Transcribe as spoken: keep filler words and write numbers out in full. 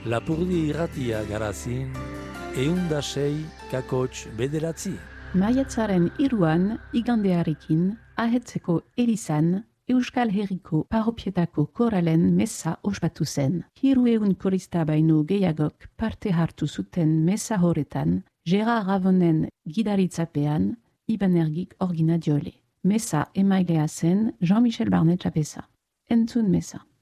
Lapurdi irratia garazin, eunda sei kakots bederatzi. Maiatzaren hiruan igandearekin ahetzeko elizan Euskal Herriko paropietako koralen mesa ospatu zen. Hiru egun korista baino gehiagok parte hartu zuten mesa horretan, Gerard Ravonen gidaritzapean, Ibanergik orgina diole. Mesa emailea zen Jean-Michel Barnet Txapeza. Entzun mesa.